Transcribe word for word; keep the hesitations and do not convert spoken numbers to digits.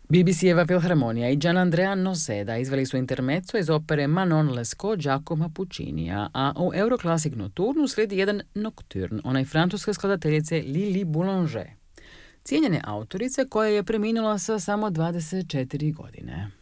B B C-eva filharmonija i Gianandrea Noseda izveli su intermezzo iz opere Manon Lescaut Giacomo Puccinija, a u Euroclassic Nocturnu slijedi jedan nocturn, onaj francuske skladateljice Lili Boulanger, cijenjene autorice koja je preminula sa samo dvadeset četiri godine.